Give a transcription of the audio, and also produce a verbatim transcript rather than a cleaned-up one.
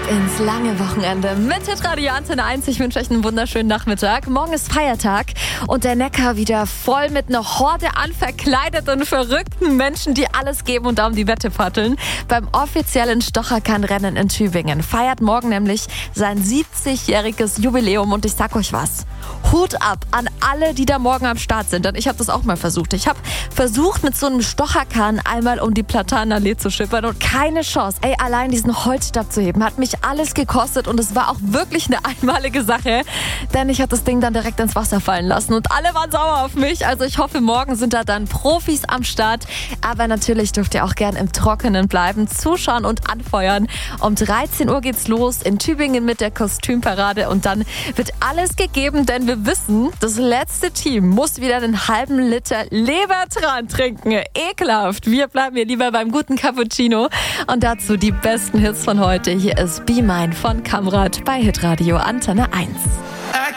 ins lange Wochenende mit Hitradio Antenne eins. Ich wünsche euch einen wunderschönen Nachmittag. Morgen ist Feiertag und der Neckar wieder voll mit einer Horde an verkleideten, verrückten Menschen, die alles geben und da um die Wette paddeln. Beim offiziellen Stocherkran-Rennen in Tübingen feiert morgen nämlich sein siebzigjähriges Jubiläum und ich sag euch was. Hut ab an alle, die da morgen am Start sind, denn ich habe das auch mal versucht. Ich habe versucht, mit so einem Stocherkran einmal um die Platanenallee zu schippern und keine Chance. Ey, allein diesen Holzstab zu heben, hat mich alles gekostet und es war auch wirklich eine einmalige Sache, denn ich habe das Ding dann direkt ins Wasser fallen lassen und alle waren sauer auf mich. Also ich hoffe, morgen sind da dann Profis am Start, aber natürlich dürft ihr auch gern im Trockenen bleiben, zuschauen und anfeuern. Um dreizehn Uhr geht's los in Tübingen mit der Kostümparade und dann wird alles gegeben, denn wir wissen, das letzte Team muss wieder einen halben Liter Lebertran trinken. Ekelhaft. Wir bleiben hier lieber beim guten Cappuccino und dazu die besten Hits von heute. Hier ist Be Mine von Kamrat bei Hitradio Antenne eins.